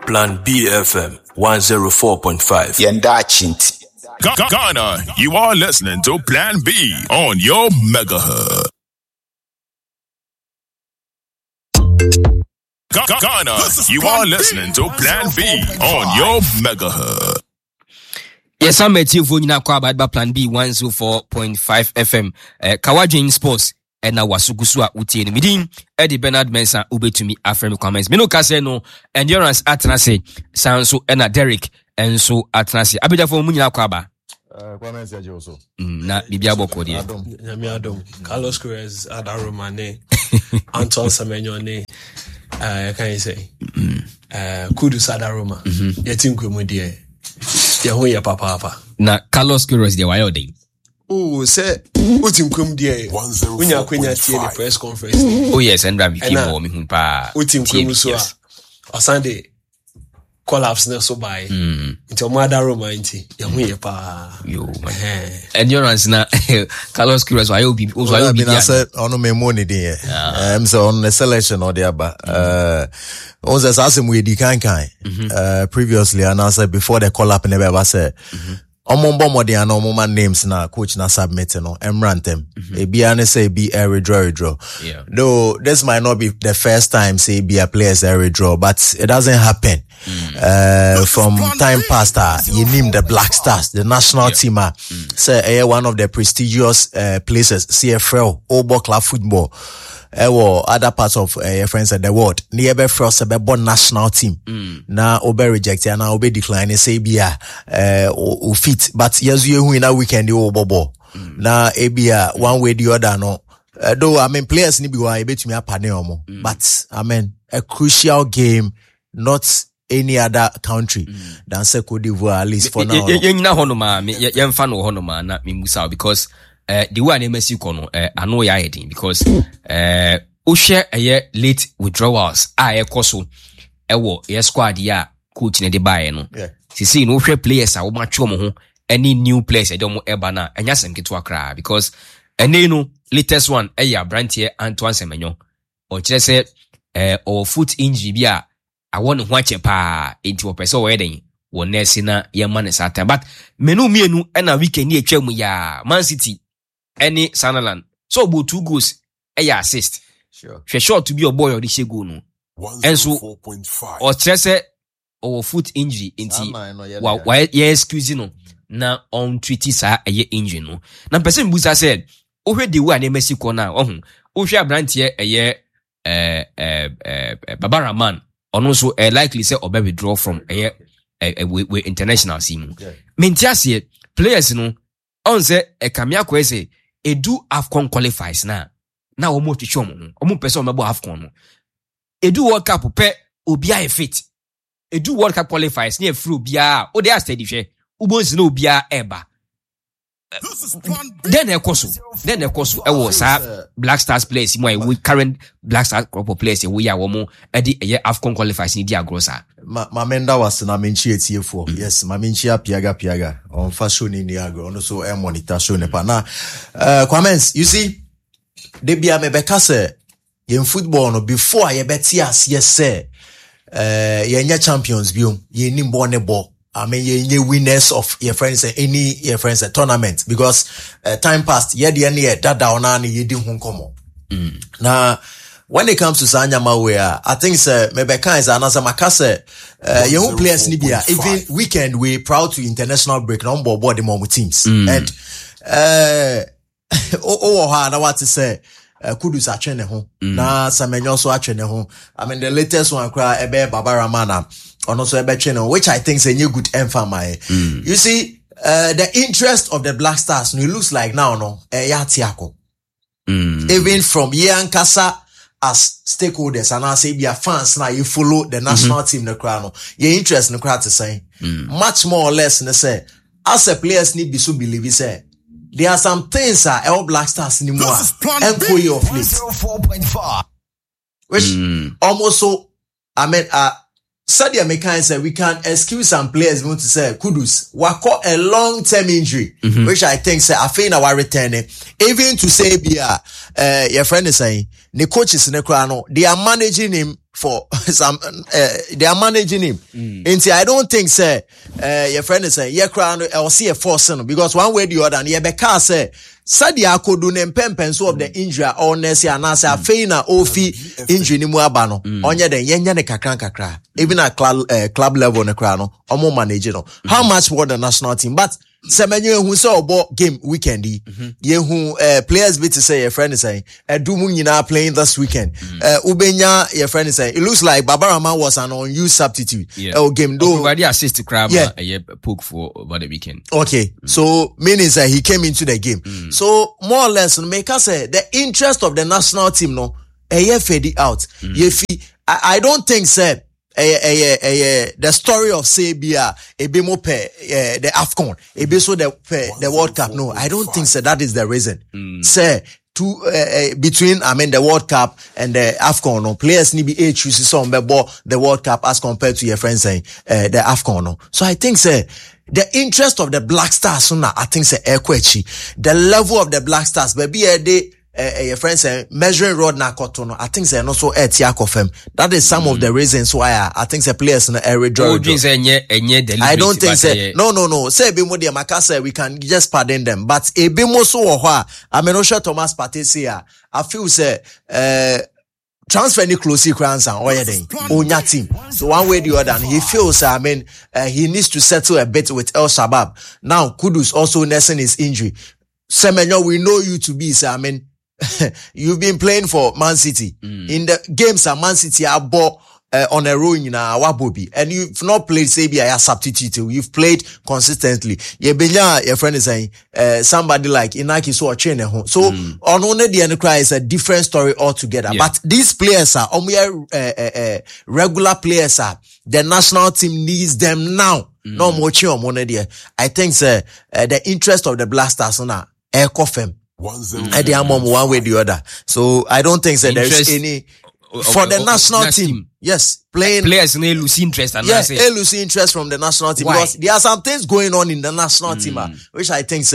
Plan B FM 104.5. Yenda Chinti. Ghana, you are listening to Plan B on your megahertz. Ghana, you are listening to Plan B on your megahertz. Yes, I'm at you for Nina Plan B 104.5 FM. Kawajin Sports. And now Wasugusua Uti in meeting Eddie Bernard Mensah ube to me after comments. Mino Caseno endurance atnase Sanso and Derek and so atnase. Abida for Munina Kwaba. Comments ya Joso. Na Bibia Bokodi. Adam. Carlos Cruz Adaroma ne. Anton Semenyo ne. Can you say? Kudus Adaroma. Yetim Kumudie. Yahoya Papa. Na Carlos Cruz de Wayode. Oh, say, utim kum die. Unya tie the press conference. Oh yes, and Rami came home in pa. Utim kum so a Sunday collapse na so by. Into mother Roma inti. Yahu pa. Yo. Endurance na Carlos Cruz why obi be na say ono me money dey. So on the selection or there ba. On the asem we di kan previously and I said before the collapse never say Omombo modi and omoma names na coach na submit no emrantem. Ebia ne say be a redraw. Yeah. Though this might not be the first time say be a player's a redraw, but it doesn't happen. From time past, you name the Black Stars, the national team. Say one of the prestigious places, CFL, Obo Club Football. Other parts of your friends at the world. Nearby first a born national team. Now obe rejected and now obe decline say bia fit. But yes you win a weekend you bobo. Now ebia one way the other no. Though I mean players ni biwa ebe to me apaneomo. But I mean a crucial game, not any other country than Cote d'Ivoire at least for now. Yena honoma me yemfa no honoma na me musa because the way I Mexico no I know ya heading because share a late withdrawals ekoso ewo ye squad ya coach ne de bae no see no hwe players a wo matcho mo ho any new players e dem eba na enya sem keto akra because ene no latest one ya Brantier Antoine Semenyo o kire se o foot injury bi a awon ho ache pa enti wo pese wo yeden wo nurse na ye man satan but menu mienu na weekend ni atwa mu ya Man City any Sunderland so about 2 goals assist sure to be your boy or the shego no and so or say or foot injury inti why excuse no na on treaty sa injury no na person busa said o hwe the way na Mexico na ohun o hwe Brantier Babaraman ono so likely say obe withdraw from we international team mentiase players no on say Kamia Kwese edu AFCON qualifies na omo twetwe omo pese omo AFCON no edu World Cup pe obia e fit edu World Cup qualifies na free obia o dey steady hwe ubonzi na obia eba then ekoso e was Black Stars players we current Black Stars group of players we are womo e dey AFCON qualifies ni dia grossa Mamenda was na menchi etiefo yes mamenchi piaga on fashion ni agro no so e monitor show ne pa na comments you see they be amebeka say in football no before ye beti as yes say ye champions biom ye ni born ball I mean ye winners of your friends any your friends tournament because time passed ye the any that down na ye di hu komo na when it comes to Sanyama where I think Mebeka is another makase young players nibia even weekend we proud to international break on board the more teams and na what to say Kudus atwene ho na Semenyo so atwene ho I mean the latest one cry ebe Babaramana ono so ebe twene which I think is a new good emphasis you see the interest of the Black Stars no it looks like now no ya tiako even from Yankasa as stakeholders and I say be a fans now you follow the national team the crowd no your interest in the crowd to say much more or less and say as a players need be so believe say there are some things our Black Stars anymore and play of late which almost so I mean Sadia Mekan said we can excuse some players want to say Kudus wako a long-term injury which I think say I feel our return even to say be your friend is saying the coaches ne kra no, they are managing him for some they are managing him. And I don't think say your friend is saying yeah kra no I'll see a force no, because one way or the other and ye beka say Sadia could do nem pempenso of the injury or nesi anasa feina ofi injury ni mu aba no onye den yenya ne kakra even at club level ne kra no omo manage no. How much for the national team? But semenyo who saw about game weekend ye who players bit to say your friend is saying Edumu nyina playing this weekend. Ubenya your friend is saying it looks like Babarama was an unused substitute. Game though already assist to Crab a poke for over the weekend. Okay, so meaning that he came into the game. So more or less, make us say the interest of the national team no fade out. I don't think say the story of Sabia Ebimope the AFCON Ebiso the World Cup. No, I don't think so. That is the reason. Say between the World Cup and the AFCON, no players need be chooses some the World Cup as compared to your friends saying the AFCON. No, so I think say the interest of the Black Stars, I think say the level of the Black Stars, baby your friends say measuring rod na kotono. I think say no so tiakofem. That is some of the reasons why I think the players na draw. I don't think say no. Say be mo de maka say we can just pardon them. But e be mo so wo ho a no sure Thomas Partey say I feel say transfer any closely crowns and onya team. So one way or the other, and he feels he needs to settle a bit with El Shabab. Now Kudus also nursing his injury. Semenyo, we know you to be you've been playing for Man City. In the games that Man City are bought on a row in Wabobi, and you've not played say a substitute. You've played consistently. Your friend is saying somebody like Inaki so train home. So on only the end cry is a different story altogether. Yeah. But these players are regular players are the national team needs them now. No more I think the interest of the Black Stars on air coffee. At the one way or the other. So I don't think that there is any for the national team. Yes, players may lose interest and they lose interest from the national team. Why? Because there are some things going on in the national team, which I think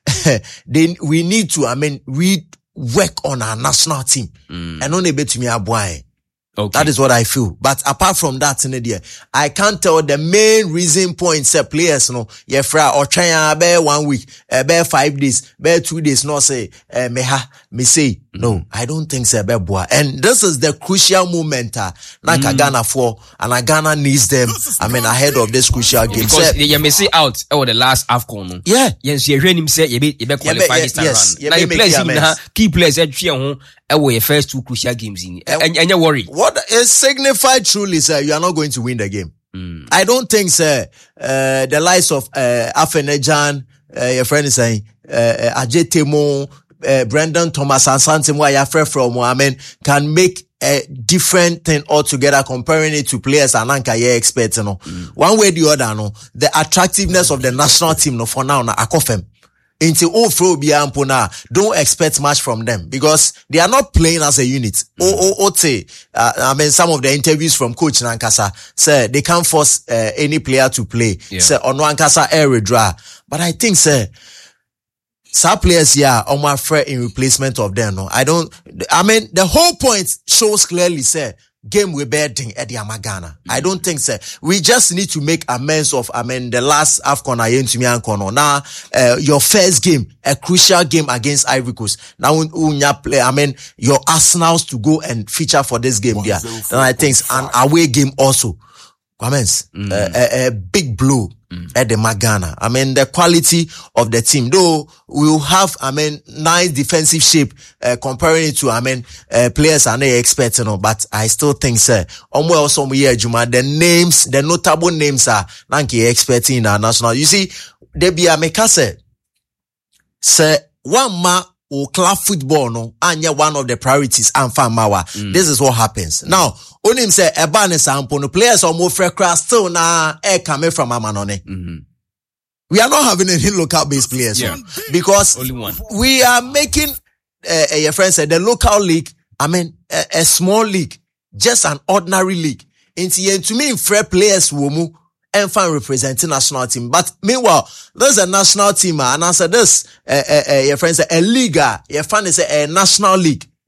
we need to we work on our national team and only bet to me a boy. Okay. That is what I feel. But apart from that, I can't tell the main reason points players, or try bear 1 week, bear 5 days, bear 2 days, no say, me say, no, I don't think so, bear boy. And this is the crucial moment, like Ghana for, and Ghana needs them, ahead of this crucial game. Because you may say out, the last AFCON. Yeah. Yes, you hear him say, you be qualified this time around. Now you play key players at your first 2 crucial games in, and you worry. What is signified truly, sir, you are not going to win the game. I don't think, sir, the likes of Afenejan, your friend is saying, Ajetemo, Brendan Thomas and Santimo, your friend from can make a different thing altogether, comparing it to players and Anka experts, one way or the other, the attractiveness of the national team, for now, Akofem. Into don't expect much from them because they are not playing as a unit. Some of the interviews from Coach Nankasa say they can't force any player to play. Say on Nankasa air draw. But I think some players here are my friend in replacement of them. No, the whole point shows clearly game we betting at the Amagana. I don't think so. We just need to make amends of the last AFCON Ayentumian now your first game, a crucial game against Ivory Coast. Now unya play your Arsenals to go and feature for this game there. Then I think an away game also. Comments a big blow at the Magana. The quality of the team, though we'll have nice defensive shape comparing it to players and they expect, but I still think also the notable names are Nanki expecting in our national. You see, they be a mekase say one ma or club football no anya one of the priorities and mawa. This is what happens. Now, onim say ebane sample no players or more frekra still na coming from Amanone. We are not having any local based players because only one. We are making your friend said the local league, a small league, just an ordinary league. To me, fair players womu and fan representing national team. But meanwhile, there's a national team, and I said this, your friend said a league, your fan is a national league.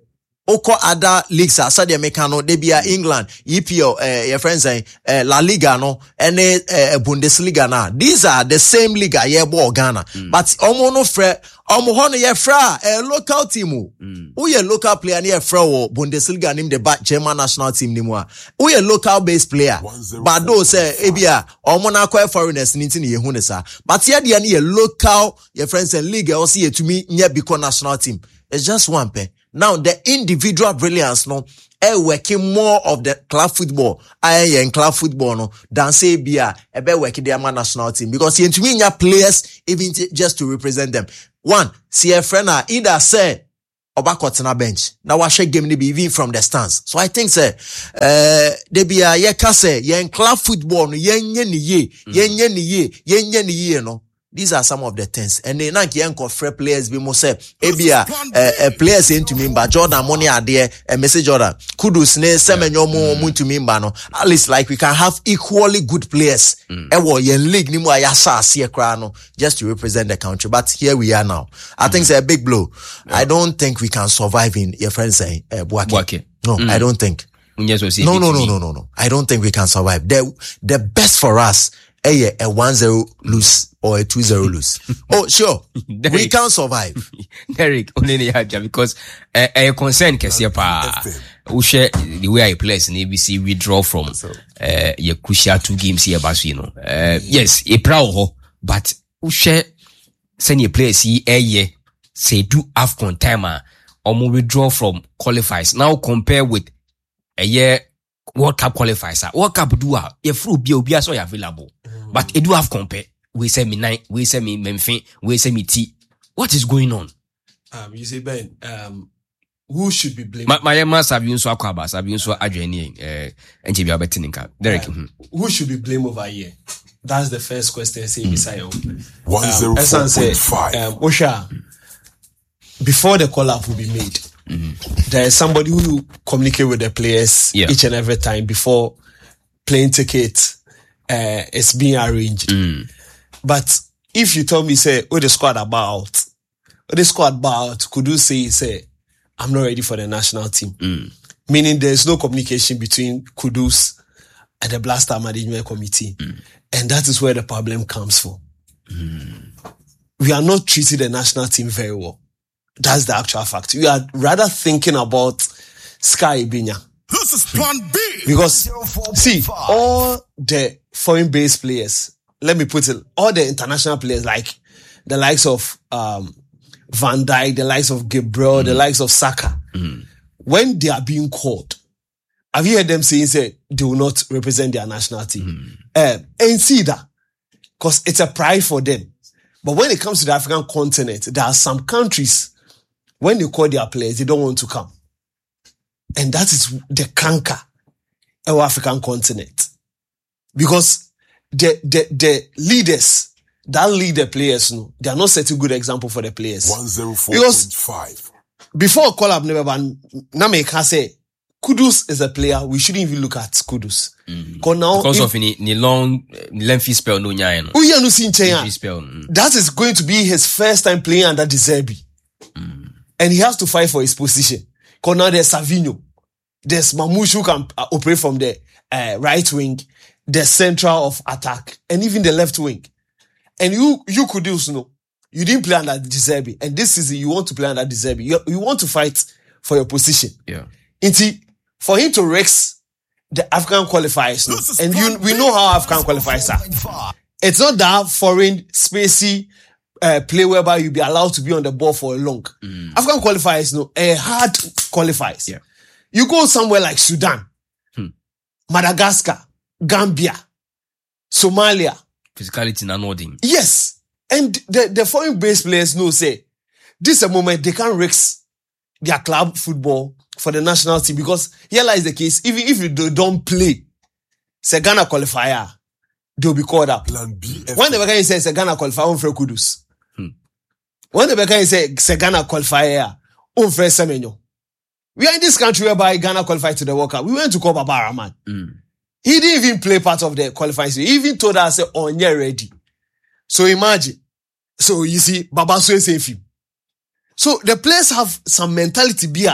Oko other leagues are Sadia Mekano, they be England, EPL, your friends say La Liga no, and Bundesliga na. These are the same league ye bo Ghana. But omo no fre omo ye fra local team. Who ye local player near fra Bundesliga nim the German national team ni mo. Who ye local based player. But those say ebia omo na kwa foreigners ni tin ye hu ne sa. But ye de ye local your friends say league or see to me nye biko national team. It's just one pair. Now, the individual brilliance, no, working more of the club football, in club football, no, than say be working the national team. Because you to me, your players, even just to represent them. One, see a friend, either say, Obakot na bench. Now, watch a game, be even from the stands. So I think, say, they be ye kase, ye in club football, no, ye, no. These are some of the things. And then nanki free players be mo say ebia players into me but Jordan money are there message Jordan Kudus ne semenyo mo to me no at least like we can have equally good players ewo yen league ni mo ayasa ase kra no just to represent the country. But here we are now. I think it's a big blow. I don't think we can survive in your friend say Buake. No, I don't think. No. I don't think we can survive. The best for us a 1-0 lose or a 2-0 lose. Oh, sure. Derek, we can survive. Derek, only because a concern kesiya pa. We share the way I play in ABC withdraw from your crucial 2 games here, but you know. Yes, a proud but we share send your players say do AFCON timer or more withdraw from qualifiers. Now compare with a year World Cup qualifiers. World Cup do ye fruit be so available. But it do have compare. We say me nine, we say me memfin, we say me tea. What is going on? You say Ben, who should be blamed? My master have been so aquabas, have been so adrenaline, and you are betting in cap. Derek, who should be blamed over here? That's the first question. Say beside 105.5. Osha, before the call up will be made, there is somebody who communicate with the players each and every time before plane ticket is being arranged. But if you tell me, say, the squad about, could you say, I'm not ready for the national team? Meaning there's no communication between Kudus and the Black Star Management Committee. And that is where the problem comes from. We are not treating the national team very well. That's the actual fact. We are rather thinking about Sky Ibinya. This is plan B. Because, see, all the foreign-based players, let me put it, all the international players, like the likes of Van Dijk, the likes of Gabriel, the likes of Saka, when they are being called, have you heard them saying they will not represent their national team? And see that, because it's a pride for them. But when it comes to the African continent, there are some countries, when they call their players, they don't want to come. And that is the canker of our African continent. Because the leaders that lead the players, no, they are not setting good example for the players. 104.5. Before call up never Name can say Kudus is a player, we shouldn't even look at Kudus. Because of the long lengthy spell no nyaino. That is going to be his first time playing under De Zerbi. And he has to fight for his position. Because now there's Savinho. There's Mamouche who can operate from the right wing, the central of attack, and even the left wing. And you could do so. You didn't play under De Zerbi. And this season you want to play under De Zerbi. You want to fight for your position. Yeah. For him to risk the African qualifiers, no? And we know how African qualifiers are. It's not that foreign, spacey play whereby you be allowed to be on the ball for a long. African qualifiers, no, hard qualifiers. Yeah. You go somewhere like Sudan, Madagascar, Gambia, Somalia. Physicality na nodding. Yes. And the foreign-based players know, say, this is a moment they can risk their club football for the national team, because here lies the case, even if they don't play, say Ghana qualifier, they'll be called up. Plan B. When the Beckham says Ghana qualifier, on Fred Kudus. When the Beckham says Ghana qualifier, on Fred Semenyo. We are in this country whereby Ghana qualified to the World Cup. We went to call Baba Rahman. He didn't even play part of the qualifying. He even told us, on you're ready. So imagine. So you see, Baba so safe him. So the players have some mentality beer.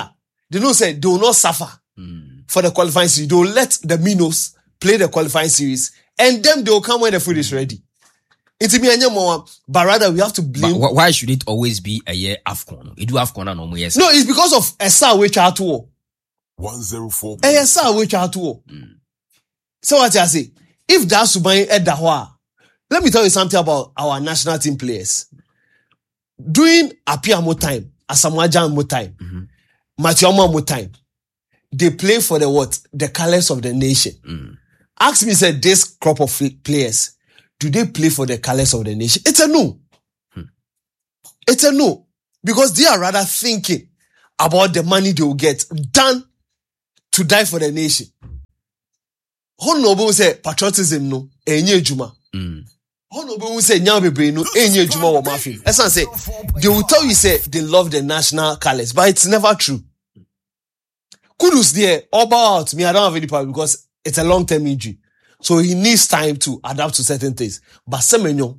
they know say they will not suffer for the qualifying series. They will let the minnows play the qualifying series, and then they will come when the food is ready. It's me and your but rather we have to blame. But why should it always be a year AFCON? You do AFCON and no, yes. No, it's because of Esa which are to 104. Esa which are to. So what I say? If that's to buy at the let me tell you something about our national team players. During Apiamo time, Asamoah Gyan mo time, Matthew Omo mo time, they play for the what? The colors of the nation. Ask me, said this crop of players, do they play for the colors of the nation? It's a no. It's a no. Because they are rather thinking about the money they will get than to die for the nation. Honorable say patriotism no, enye juma. Honorable say nyabebe no, enye juma wa mafi. Esan say, they will tell you say they love the national colors, but it's never true. Kudus there, all bow out. Me, I don't have any problem because it's a long-term injury. So he needs time to adapt to certain things. But Semenyo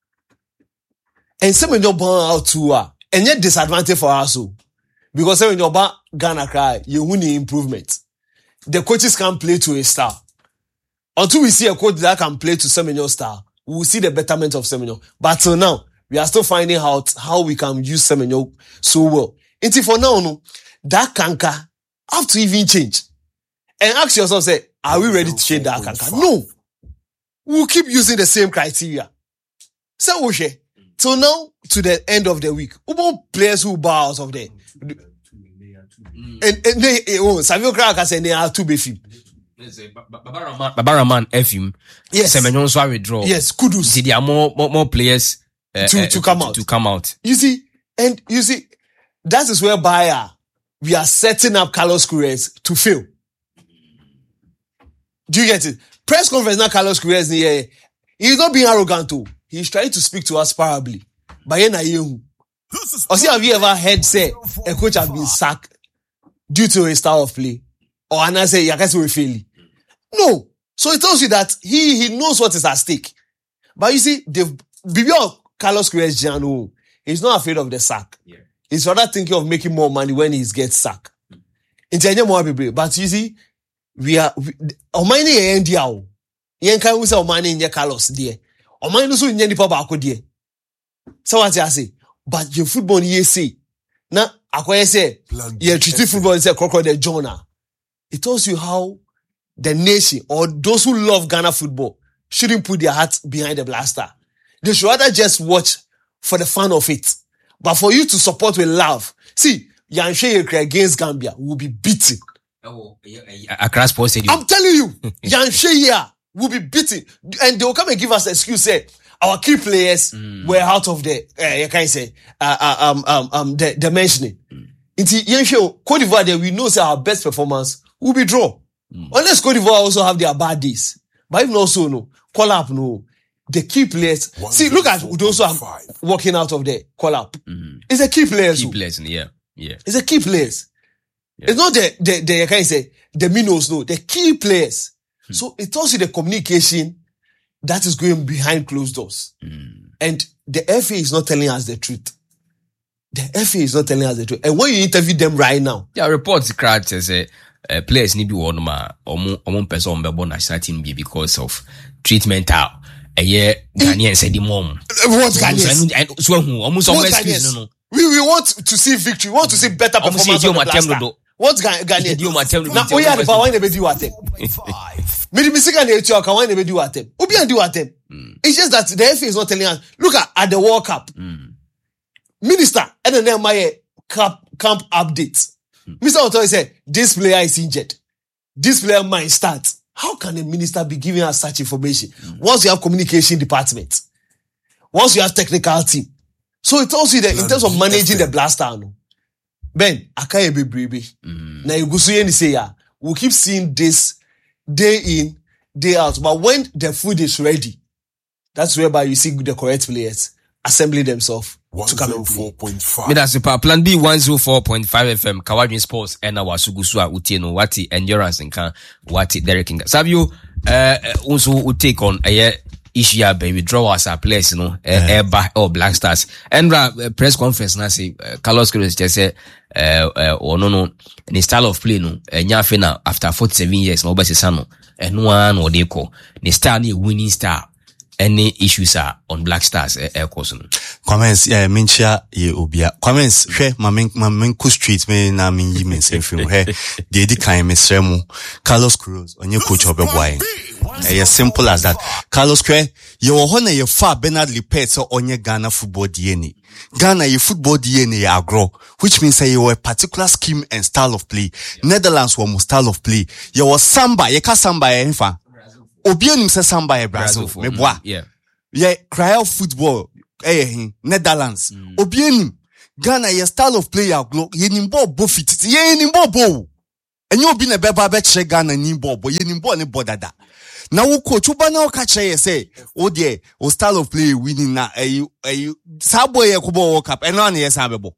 born out too, and yet disadvantage for us. Because Semenyo ba Ghana cry, you win the improvement. The coaches can play to a star. Until we see a coach that can play to Semenyo's star, we will see the betterment of Semenyo. But till now, we are still finding out how we can use Semenyo so well. Until for now, no, that canker have to even change. And ask yourself, say, are we ready to change that canker? No. We'll keep using the same criteria. So, Oshe, till now, to the end of the week, players who bow out of there. And Savio Kraka said they are too big. Babaraman FM. Yes. Semenyo so withdraw. Yes, Kudus. See, there are more players to come out. To come out. You see, that is where we are setting up Carlos Queiroz to fail. Do you get it? Press conference now, Carlos Queiroz here. He's not being arrogant too. He's trying to speak to us parably. But or see, have you ever heard say a coach has been sacked due to his style of play? Or Anna say, Yakasi will fail. No. So it tells you that he knows what is at stake. But you see, beyond Carlos Queiroz, he's not afraid of the sack. Yeah. He's rather thinking of making more money when he gets sacked. But you see, Omani India. Yen can say Omani in Carlos dear. Omani so in Nipa Bako dear. So what I say, but your football ye say. Now, I say, you treat football is a crocodile Jonah. It tells you how the nation or those who love Ghana football shouldn't put their hearts behind the blaster. They should rather just watch for the fun of it. But for you to support with love, see, Yanshe against Gambia will be beaten. Accra Sports Stadium. I'm telling you, Yanshe will be beaten. And they will come and give us an excuse, say, our key players were out of the, the mentioning. Into Yanshe, Cote d'Ivoire, there we know say our best performance will be draw. Unless Cote d'Ivoire also have their bad days. But if not so, no. Call up, no. The key players. See, look at those who are walking out of the call up. It's a key players. Key players, yeah. It's a key players. Yeah. It's not the minnows, no. The key players. So it tells you the communication that is going behind closed doors. And the FA is not telling us the truth. The FA is not telling us the truth. And when you interview them right now. Yeah, reports crowd says players need to be one person on the national team because of treatment out. A year Ghanaian said the mom. What Ghanaians? So almost no. We want to see victory. We want to see better performance on the blaster. What's Ghanaian? Now, we are the power in the do at them. Maybe Missika nature can one do at them. Obi and do at them. It's just that the FA is not telling us. Look at the World Cup. Minister and then my camp updates. Mr. Otoy said this player is injured. This player might start. How can a minister be giving us such information? Once you have communication department, once you have technical team. So it tells you that in terms of managing the blaster, Ben, akaye be brebe. Na yugusuye ni say ya. We'll keep seeing this day in, day out. But when the food is ready, that's whereby you see the correct players assembling themselves to come and play. 104.5. That's the Plan B 104.5 FM. Kawadwin Sports and our Sugusua Utieno Wati Endurance and Wati Derek King. Have you also take on a issue a baby withdrawals are players no eba or Black Stars and press conference na say Carlos Queiroz just say no ni style of play no nyafe na after 47 years na obesesa no eno an o dey call ni style na winning style. Any issues are on Black Stars course no comments mentia ye obia comments hwe mamen ku street me na men yi men say film he dey di kan mesremu Carlos Queiroz onye coach obeboy simple as that. Carlos Queiroz ye wo ho na ye fa Bernard Lipet so onye Ghana football DNA. Ghana ye football DNA agro, which means say you a particular scheme and style of play. Netherlands were more style of play. You was samba, ye ka samba ye nfa. Obi onim se samba ye Brazil. Me boa. Yeah. Ye cryo football Netherlands. Obi onim Ghana ye style of play agro. Ye nimbo bo fit. Ye nimbo bo. And you be na beba be che Ghana nimbo bo. Ye nimbo ne bodada. Na wo coach uba na okache ye say o de o style of play winning na sabo ye kubo World Cup eno na ye san bebo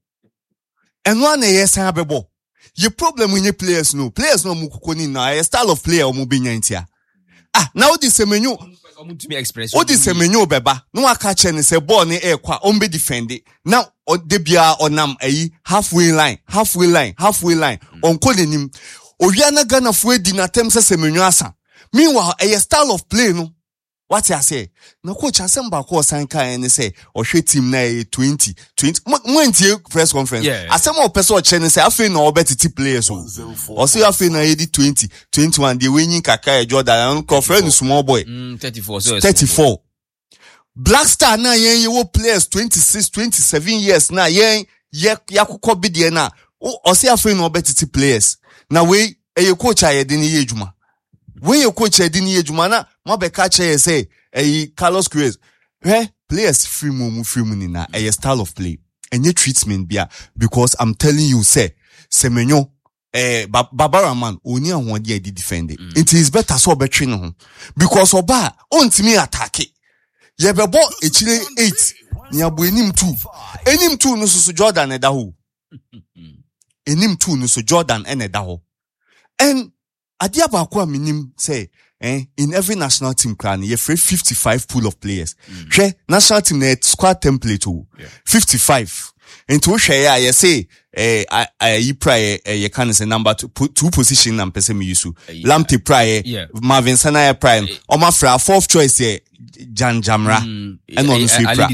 ye problem with players no mu kokoni na ye style of play o mu benya ntia na o di semenyo o di semenyo beba no aka che ne say ball ne e kwa o mbe defend na o de bia onam halfway line onko denim o wi na Ghana fo edi na tem say semenyo asa. Meanwhile, a style of play, no. What I say? No coach, I send back or sign and say, or show team na 20. When press conference, I send more person channel say, I feel no better players. Or say, I feel na 20, 21, the winning Kaka Jordan, and conference small boy. 34. Black Star na you players 26, 27 years na yakuko bidi na. Or say, I feel no better players. Now we, a coach I didn't hear Juma. When your coach didn't hear Jumana, Mabe catcher say, Carlos Queiroz, players free money na a style of play. And your treatment be because I'm telling you, say, Semenyo, Barbara man, only on 1 year did defend it. It is better so better no. Because Oba, on to me attack it. Ye be bought a Chile 8, near Buenim 2. Enim 2 no so Jordan edaho. Enim 2 no so Jordan and edaho. And Adiaba kwa minim say, in every national team clan, you have 55 pool of players. National team net squad template 55. And to share, you say, you prior, you can say number two position and person use. Lamptey prior, Marvin Sanaya prior, Omafra, fourth choice, Jan Jamra, and on Ali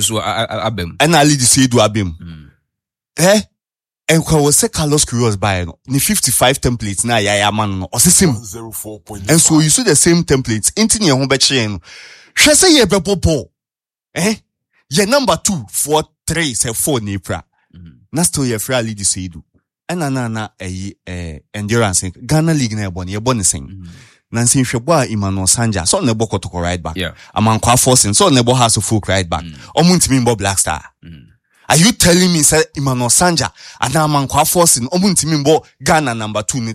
Seidu Abim. And when we say Carlos Queiroz by ni 55 templates na ya man no osisem. And so you see the same templates into your home betche no. Hwe say ye bebo ye number 2 4 3 say 4 ni pra. Na still ye free Ali Seidu. Na endurance Ghana League na ye born sen. Na nsin hwebo a Emmanuel Sanja so na boko to right back. Amankwa forcing so na bo has to full right back. Omuntimi mbo Black Star. Are you telling me, say, Emmanuel Sanja, and now man kwa forcing, omuntimimbo, Ghana number 2,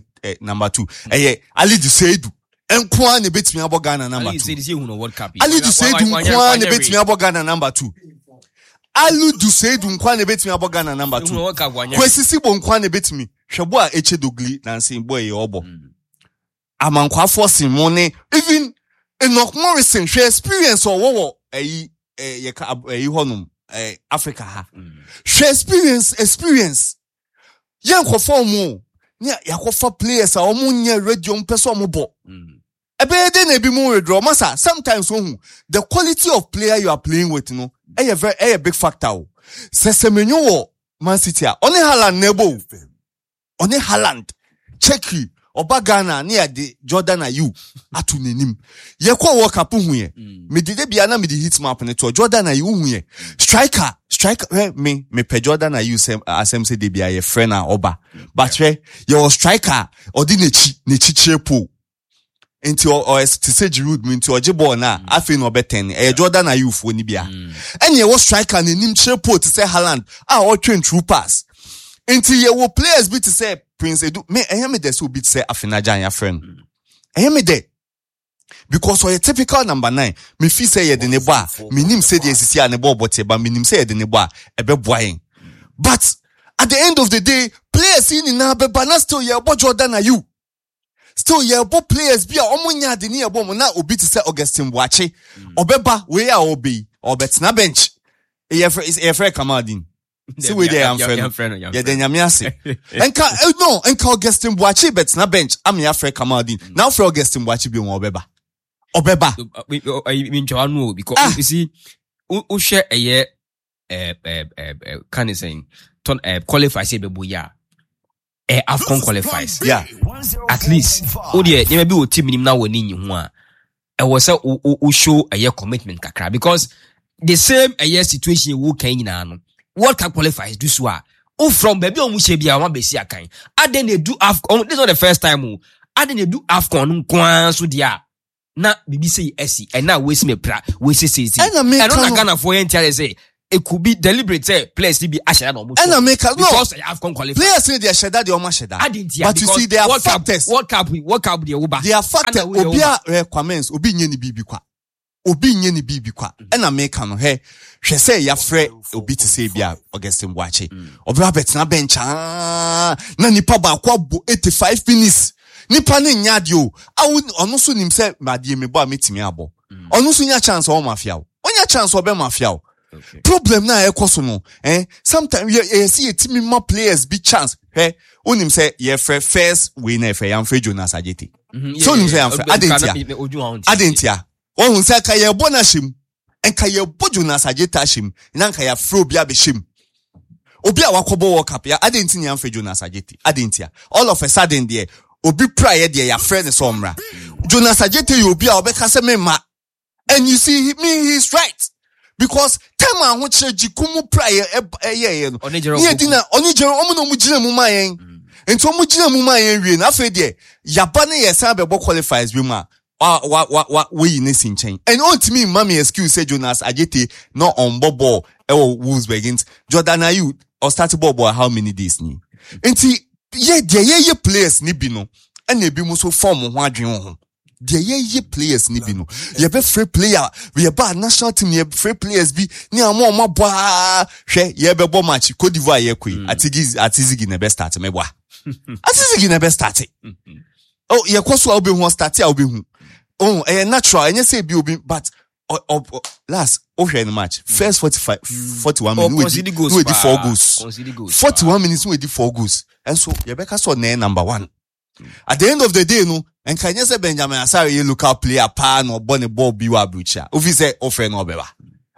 Ali Seidu, and Kwane beats me about Ghana number 2. Ali Seidu, Kwane beats me about Ghana number 2. Ali Seidu, Kwane beats me about Ghana number 2. Kwesisibo, Kwane beats me. Shabwa Eche Dugli, dancing boy, obo. Aman kwa forcing money, even Enoch Morrison, she experience or wo, honum. Africa ha. She experience. Yan ko form mo. Nya yakofa players a omo nya radio mpeso omo bo. Ebe de na bi mo withdraw masa sometimes the quality of player you are playing with no a big factor. Semenyo wo Man City a only Haaland nebo. Only Haaland. Check you. Oba Ghana near the Jordan Ayew atu nenim. Ye kwa World Cup huye. Me dide biana me di hit map ne to Jordan Ayew huye. Striker me pe Jordan Ayew asem se de bia ye friend na Oba. But your striker odi nechi chepo. Enti o to say Giroud me nti oje ball na afi no beten. Jordan Ayew fo ni bia. Ene wo striker nenim chepo to say Haaland. O train true pass. Enti ye wo players be to say Prince Edu, me de so bit say Afinaja your friend. Me de. Because for a typical number 9, me feel say ye de neba, me nim say the SCC and nebo but me nim say de neba, ebe boying. But at the end of the day, players in na be bana still ye about Jordan Ayew. still ye bo players bi a omunya de ne ye bo mo na obi to say Augustine Boache obeba we a obi obetna bench ye frɛ Kamadin see we there am friend ye de nyame ase enka Augustine Boache betna bench am ya frɛ Kamadin now frɛ Augustine Boache bi won obeba I mean Joanu because you see who share a year can you saying qualifies a bebuya AFCON qualifies. Yeah. At least. Oh dear, you may be with team now when you want. I was a show a year commitment kakra because the same a year situation who can in World Cup qualifies do so. Oh from baby on Mushebia one besi akan. I then they do AFCON. This is not the first time. I then they do AFCON kwan so dia. Na bibi say SC and now waste me pra waste say. And on Ghana for entire say it could be deliberate say players to be ashada no and America no because have come qualify players say they ashada the almost shada but you see they are factors World Cup the uba they are factors obi a requirements obi nye ni bibi kwa and America no he hwe say ya frɛ obi to say bia Augustine Boache obi abetna bench na nipa ba kwa 85 minutes nipa ne nya de o ono so nim say madie me bo a metimi abo ono so nya chance o mafia o onya chance o be mafia o. Okay. Problem na ekoso no sometimes you see a team more players big chance unim say ye first winner for Yamfre Jonas Ajeti so unim say adentia ohun say ka ye bonashim enka ye bo Jonas Ajeti ashim na nka ya fro bia be shim obi a wakobo World Cup ya adenti ni Yamfre Jonas Ajeti adentia all of a sudden there obi prayer there ya friend so mra Jonas Ajeti you obi a obeka say me ma and you see he's right. Because time I want to jikumu prayer no onijero omo no mujina mu mayen ento mujina mu mayen wie na afa de yaba ne yesa be bo qualifiers bi ma we ni sinchen and ultimately mama excuse say Jonas Ajeti no on ball Wolfsburg Jordan Ayew or start ball how many days ni enti ye players ni bi no and e bi mu so form ho adwen ho the ye players ni bi no ye be free player we ba national team ye free players bi ni amo boa hwe ye be bo match Cote d'Ivoire ye koi atizigi na be start me boa atizigi na be start oh ye kwaso obi hu start a obi hu oh natural enye say bi obi but last hwe the match first 41 minutes we did 4 goals 41 minutes we did 4 goals and so ye be ka so na number 1 at the end of the day no and can you say Benjamin Asare ye local player pa no born ball bi wa brucha ofi say offer no beba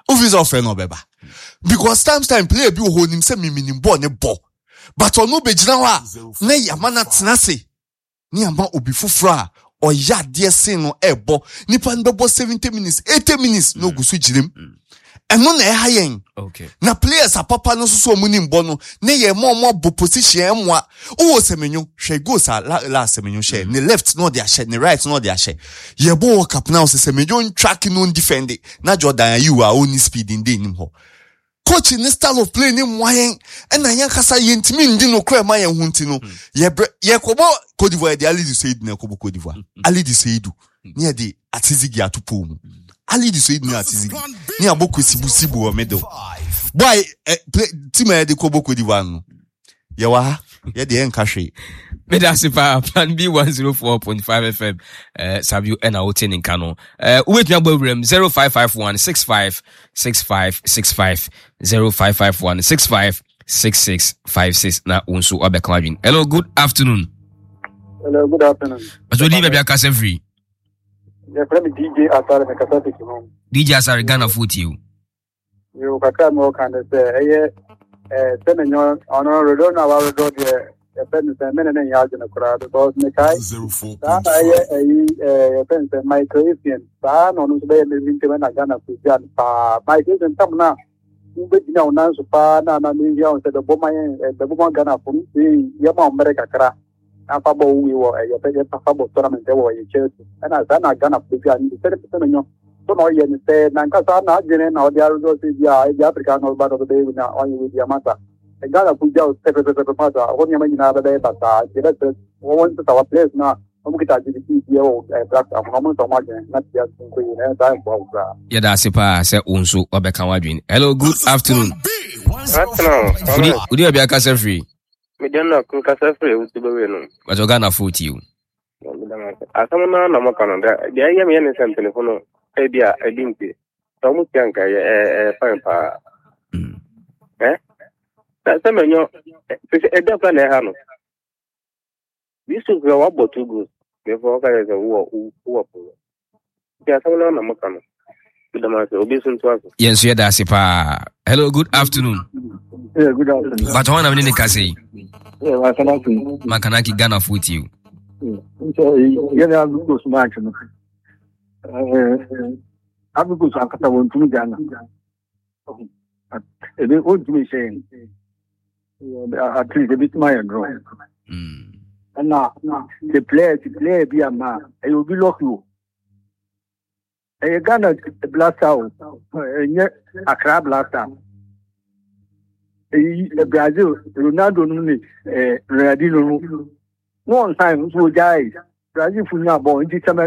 because time player bi ho nim say miminim ball ne ball but ono be gina wa na yama na tenase ni ama obi fufura a o ya de sin no ebo nipa no bebo 70 minutes 80 minutes no gusu girim eno na hayen okay na players apapa no so muni mbo no ne ye mo bo position emwa o semenyo hwe goals la semenyo she ne left no dia she ne right no dia she ye bo World Cup now semenyo track no defend na Jordan Ayew a oni speed in dey nim ho coach in style of play ni mwayen na yan kasa yentimi ndi no kra ma yan hunti no ye kobo Cote d'Ivoire de Ali du Seydou na kobo Cote d'Ivoire Ali du Seydou ni de atizigi atupo mu Ali du Seydou ni atizigi ni aboko sibu o medo boy team e de kobo Cote d'Ivoire no ye wa ye de en kahwe Medasipa Plan B 104.5 FM Sabio ena hotel in Kano wait me abowrem 0551 65 65 65 0551 65 66 56 na unso abekwadwin. Hello, good afternoon. Hello, good afternoon. Azodi be akase free. Yeah, from DJ Asare me kasa tiki no. DJ Asare Ghana Footi you. You kaka mo kan say semenyo ono rodo na wa rodo de pen se menene ya jina kura because me kai da pen se microphone ba no no be me vinte na Ghana Footi pa microphone tamna ube dina ona so pa na me ya on se de boma Ghana Footi ya ma America kra na fa bo wi wo pe fa bo tournament wo ye Chelsea na na Ghana Footi ani se semenyo so no ye ni se na nkasa na jene na odi arudo se dia Africa no ba do be na on wi dia mata Ghana Footi o se mata o ni ma nyina ba be bata jere se won se ta place na o mu kita ji ti ye o black am no so ma jene na dia ko yi na da bo bra ye da se pa se unso obeka wadwin. Hello, good afternoon. Udi obi akase free. Me dey na kun kasa free u ti be we no but Ghana Footi you. Asamana na makano da ya yam yen sem telefono e dia e dimpi to mu tianka fine pa ta menyo e da plan e ha no bisu go wa botu go before ka ze wo ya asamana na makano da ma se obisu ntwaso Yes, yeah, that's it. Hello, good afternoon. Yeah, good afternoon. But one of the Nikasi, Yeah, Makanaki Ghana with you. So, you know, go to match. I will go to Akata one to Ghana. They want to be saying, at least a bit my drawing. And now, the player be a man, and you'll be lucky. A Ghana blast out, a crab blast out. Brazil, Ronaldo, Ronaldinho. One time, so guys, Brazil for now, but in